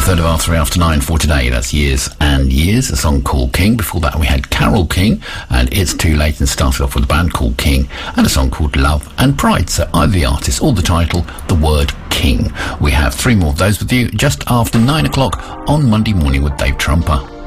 third of our 3 after 9 for today. That's Years and Years, a song called King. Before that we had Carole King and It's Too Late, and started off with a band called King and a song called Love and Pride. So either the artist or the title, the word King. We have 3 more of those with you just after 9 o'clock on Monday morning with Dave Trumper.